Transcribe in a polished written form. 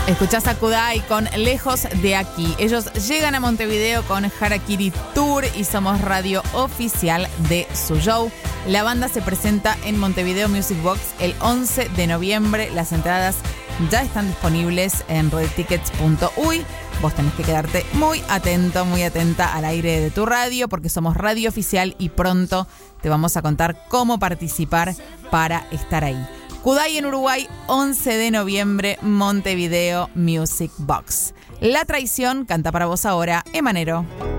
Escuchás a Kudai con Lejos de Aquí. Ellos llegan a Montevideo con Harakiri Tour y somos radio oficial de su show. La banda se presenta en Montevideo Music Box el 11 de noviembre. Las entradas ya están disponibles en redtickets.uy. Vos tenés que quedarte muy atento, muy atenta al aire de tu radio porque somos radio oficial y pronto te vamos a contar cómo participar para estar ahí. Kudai en Uruguay, 11 de noviembre, Montevideo Music Box. La Traición canta para vos ahora, Emanero.